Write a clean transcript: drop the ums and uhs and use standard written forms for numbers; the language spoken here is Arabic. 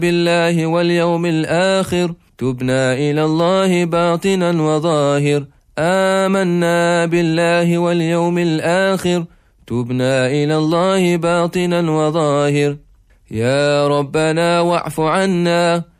بالله واليوم الآخر، تبنا إلى الله باطنا وظاهر. آمنا بالله واليوم الآخر، تبنا إلى الله باطنا وظاهر. يا ربنا واعف عنا